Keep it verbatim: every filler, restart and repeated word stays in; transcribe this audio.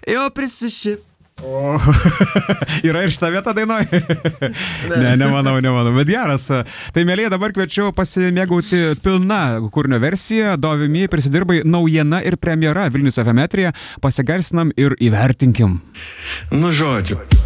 jau prisišip. O, yra ir šitą vietą dainuoja? Ne. ne, nemanau, nemanau, bet geras. Tai, mėlyje, dabar kviečiu pasimėgauti pilna kūrinio versija. Dovimi prisidirbai naujiena ir premjera Vilnius F M eteryje. Pasigarsinam ir įvertinkim. Nu, žodžiu.